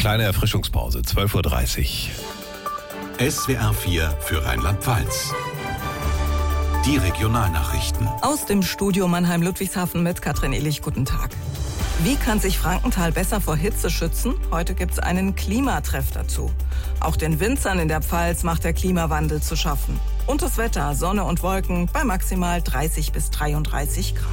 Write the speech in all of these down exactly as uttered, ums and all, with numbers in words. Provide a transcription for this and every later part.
kleine Erfrischungspause, zwölf Uhr dreißig. S W R vier für Rheinland-Pfalz. Die Regionalnachrichten. Aus dem Studio Mannheim-Ludwigshafen mit Katrin Illich. Guten Tag. Wie kann sich Frankenthal besser vor Hitze schützen? Heute gibt es einen Klimatreff dazu. Auch den Winzern in der Pfalz macht der Klimawandel zu schaffen. Und das Wetter, Sonne und Wolken bei maximal dreißig bis dreiunddreißig Grad.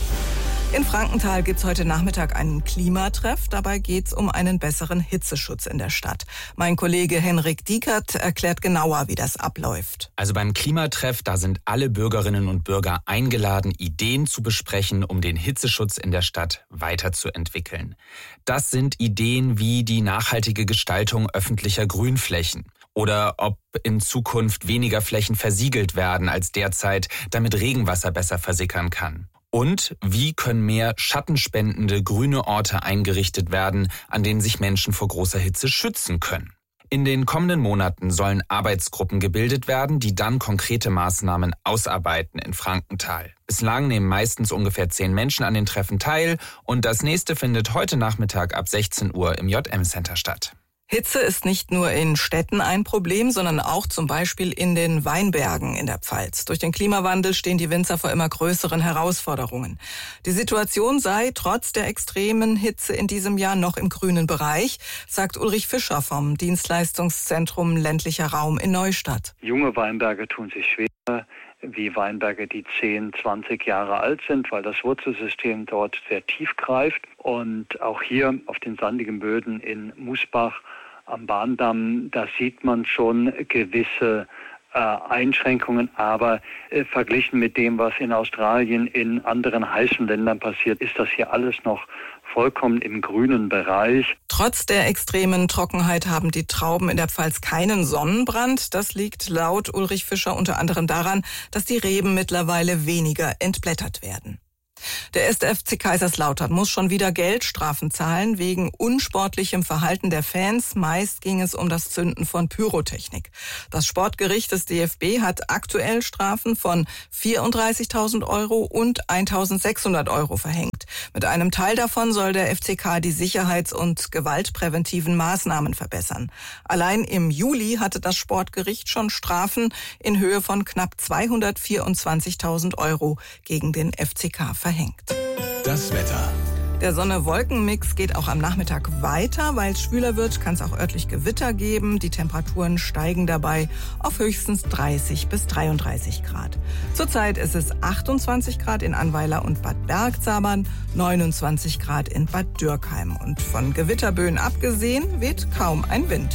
In Frankenthal gibt es heute Nachmittag einen Klimatreff. Dabei geht es um einen besseren Hitzeschutz in der Stadt. Mein Kollege Henrik Diekert erklärt genauer, wie das abläuft. Also beim Klimatreff, da sind alle Bürgerinnen und Bürger eingeladen, Ideen zu besprechen, um den Hitzeschutz in der Stadt weiterzuentwickeln. Das sind Ideen wie die nachhaltige Gestaltung öffentlicher Grünflächen. Oder ob in Zukunft weniger Flächen versiegelt werden als derzeit, damit Regenwasser besser versickern kann. Und wie können mehr schattenspendende grüne Orte eingerichtet werden, an denen sich Menschen vor großer Hitze schützen können. In den kommenden Monaten sollen Arbeitsgruppen gebildet werden, die dann konkrete Maßnahmen ausarbeiten in Frankenthal. Bislang nehmen meistens ungefähr zehn Menschen an den Treffen teil und das nächste findet heute Nachmittag ab sechzehn Uhr im J M-Center statt. Hitze ist nicht nur in Städten ein Problem, sondern auch zum Beispiel in den Weinbergen in der Pfalz. Durch den Klimawandel stehen die Winzer vor immer größeren Herausforderungen. Die Situation sei trotz der extremen Hitze in diesem Jahr noch im grünen Bereich, sagt Ulrich Fischer vom Dienstleistungszentrum Ländlicher Raum in Neustadt. Junge Weinberge tun sich schwer, wie Weinberge, die zehn, zwanzig Jahre alt sind, weil das Wurzelsystem dort sehr tief greift. Und auch hier auf den sandigen Böden in Musbach am Bahndamm, da sieht man schon gewisse äh, Einschränkungen, aber äh, verglichen mit dem, was in Australien, in anderen heißen Ländern passiert, ist das hier alles noch vollkommen im grünen Bereich. Trotz der extremen Trockenheit haben die Trauben in der Pfalz keinen Sonnenbrand. Das liegt laut Ulrich Fischer unter anderem daran, dass die Reben mittlerweile weniger entblättert werden. Der erste F C Kaiserslautern muss schon wieder Geldstrafen zahlen wegen unsportlichem Verhalten der Fans. Meist ging es um das Zünden von Pyrotechnik. Das Sportgericht des D F B hat aktuell Strafen von vierunddreißigtausend Euro und eintausendsechshundert Euro verhängt. Mit einem Teil davon soll der F C K die sicherheits- und gewaltpräventiven Maßnahmen verbessern. Allein im Juli hatte das Sportgericht schon Strafen in Höhe von knapp zweihundertvierundzwanzigtausend Euro gegen den F C K verhängt. Das Wetter. Der Sonne-Wolken-Mix geht auch am Nachmittag weiter. Weil es schwüler wird, kann es auch örtlich Gewitter geben. Die Temperaturen steigen dabei auf höchstens dreißig bis dreiunddreißig Grad. Zurzeit ist es achtundzwanzig Grad in Annweiler und Bad Bergzabern, neunundzwanzig Grad in Bad Dürkheim. Und von Gewitterböen abgesehen weht kaum ein Wind.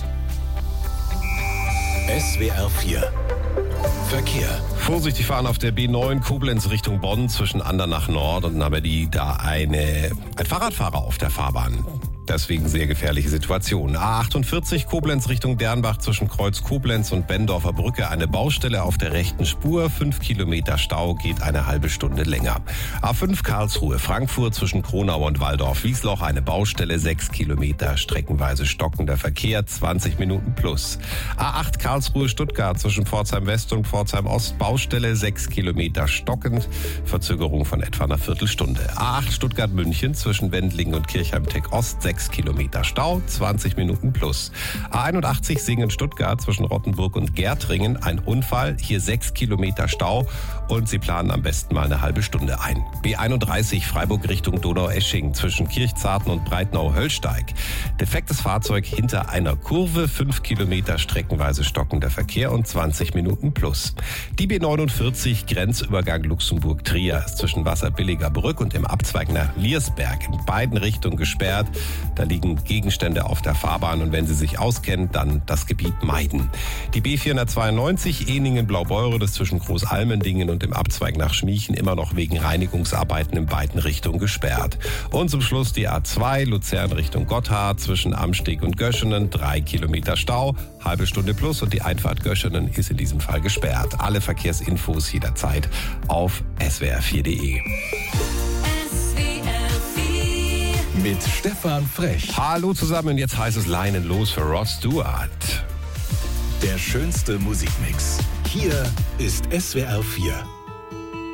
S W R vier Verkehr. Vorsichtig fahren auf der B neun Koblenz Richtung Bonn zwischen Andernach Nord und Nabberdi, da eine, ein Fahrradfahrer auf der Fahrbahn. Deswegen sehr gefährliche Situation. A achtundvierzig Koblenz Richtung Dernbach zwischen Kreuz Koblenz und Bendorfer Brücke. Eine Baustelle auf der rechten Spur. Fünf Kilometer Stau, geht eine halbe Stunde länger. A fünf Karlsruhe Frankfurt zwischen Kronau und Waldorf-Wiesloch. Eine Baustelle, sechs Kilometer streckenweise stockender Verkehr. zwanzig Minuten plus. A acht Karlsruhe Stuttgart zwischen Pforzheim West und Pforzheim Ost. Baustelle, sechs Kilometer stockend. Verzögerung von etwa einer Viertelstunde. A acht Stuttgart München zwischen Wendlingen und Kirchheim-Tech Ost. sechs Kilometer Stau, zwanzig Minuten plus. A einundachtzig Singen-Stuttgart zwischen Rottenburg und Gärtringen. Ein Unfall, hier sechs Kilometer Stau und Sie planen am besten mal eine halbe Stunde ein. B einunddreißig Freiburg Richtung Donaueschingen zwischen Kirchzarten und Breitnau-Höllsteig. Defektes Fahrzeug hinter einer Kurve, fünf Kilometer streckenweise stockender Verkehr und zwanzig Minuten plus. Die B neunundvierzig Grenzübergang Luxemburg-Trier zwischen Wasserbilliger Brück und dem Abzweig nach Liersberg in beiden Richtungen gesperrt. Da liegen Gegenstände auf der Fahrbahn und wenn Sie sich auskennen, dann das Gebiet meiden. Die B vierhundertzweiundneunzig Ehningen-Blaubeuren ist zwischen Großalmendingen und dem Abzweig nach Schmiechen immer noch wegen Reinigungsarbeiten in beiden Richtungen gesperrt. Und zum Schluss die A zwei Luzern Richtung Gotthard zwischen Amsteg und Göschenen, drei Kilometer Stau, halbe Stunde plus und die Einfahrt Göschenen ist in diesem Fall gesperrt. Alle Verkehrsinfos jederzeit auf S W R vier punkt de. Mit Stefan Frech. Hallo zusammen und jetzt heißt es Leinen los für Rod Stewart. Der schönste Musikmix. Hier ist S W R vier.